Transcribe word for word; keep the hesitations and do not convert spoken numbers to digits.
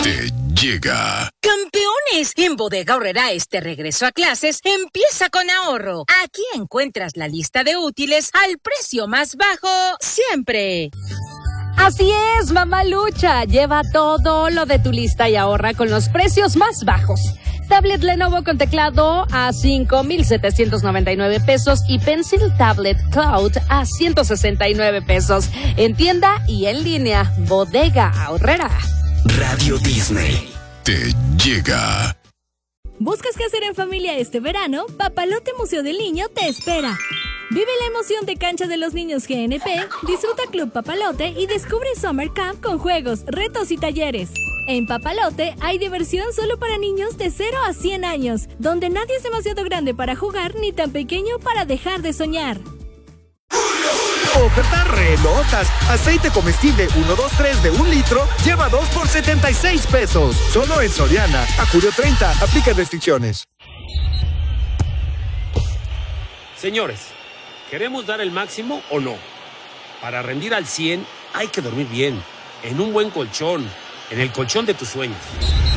te llega. ¡Campeones! En Bodega Aurrera este regreso a clases empieza con ahorro. Aquí encuentras la lista de útiles al precio más bajo siempre. Así es, mamá Lucha. Lleva todo lo de tu lista y ahorra con los precios más bajos. Tablet Lenovo con teclado a cinco mil setecientos noventa y nueve pesos y Pencil Tablet Cloud a ciento sesenta y nueve pesos. En tienda y en línea, Bodega Aurrera. Radio Disney te llega. ¿Buscas qué hacer en familia este verano? Papalote Museo del Niño te espera. Vive la emoción de Cancha de los Niños G N P, disfruta Club Papalote y descubre Summer Camp con juegos, retos y talleres. En Papalote hay diversión solo para niños de cero a cien años, donde nadie es demasiado grande para jugar ni tan pequeño para dejar de soñar. Ofertas relotas. Aceite comestible uno dos tres de un litro lleva dos por setenta y seis pesos. Solo en Soriana. A julio treinta. Aplica restricciones. Señores, ¿queremos dar el máximo o no? Para rendir al cien hay que dormir bien, en un buen colchón, en el colchón de tus sueños.